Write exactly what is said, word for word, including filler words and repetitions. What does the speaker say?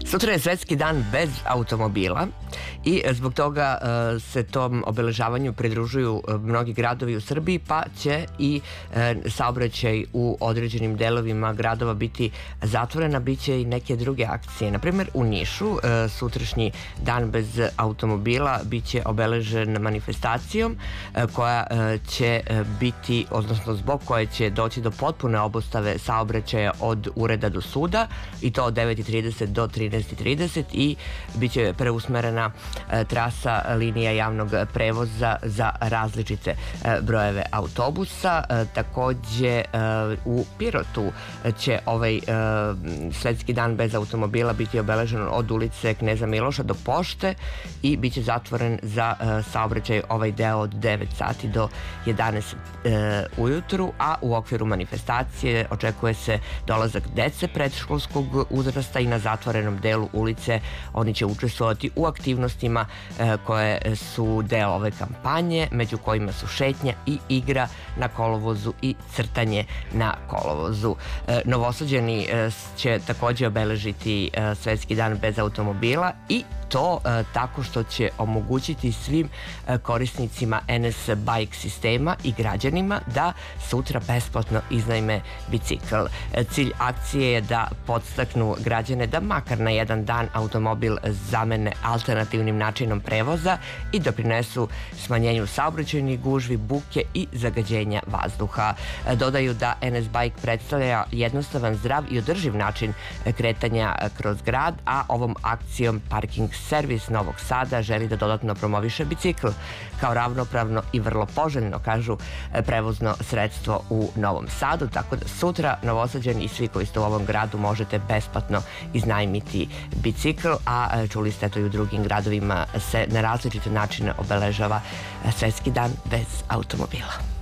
Sutra je Svetski dan bez automobila i zbog toga se tom obeležavanju pridružuju mnogi gradovi u Srbiji, pa će i saobraćaj u određenim delovima gradova biti zatvorena, bit će i neke druge akcije. Naprimjer, u Nišu sutrašnji dan bez automobila bit će obeležen manifestacijom koja će biti, odnosno zbog koje će doći do potpune obustave saobraćaja od ureda do suda, i to od devet i trideset do trinaest i trideset, i bit će preusmerena trasa linija javnog prevoza za različite brojeve autobusa. Takođe, u Pirotu će ovaj Svetski dan bez automobila biti obeležen od ulice Kneza Miloša do Pošte i bit će zatvoren za saobraćaj ovaj deo od devet sati do jedanaest ujutru, a u okviru manifestacije očekuje se dolazak dece predškolskog uzrasta i na zatvorenom delu ulice oni će učestvovati u aktivnostima koje su deo ove kampanje, među kojima su šetnja i igra na kolovozu i crtanje na kolovozu. Novosađani će takođe obeležiti Svetski dan bez automobila, i to tako što će omogućiti svim korisnicima en es Bike sistema i građanima da sutra besplatno iznajme bicikl. Cilj akcije je da podstaknu građane da makar na jedan dan automobil zamene alternativnim načinom prevoza i doprinesu smanjenju saobraćajnih gužvi, buke i zagađenja vazduha. Dodaju da en es Bike predstavlja jednostavan, zdrav i održiv način kretanja kroz grad, a ovom akcijom Parking servis Novog Sada želi da dodatno promoviše bicikl kao ravnopravno i vrlo poželjno, kažu, prevozno sredstvo u Novom Sadu, tako da sutra Novosađani i svi koji ste u ovom gradu možete besplatno iznajmiti bicikl, a čuli ste to i u drugim gradovima se na različite načine obeležava Svetski dan bez automobila.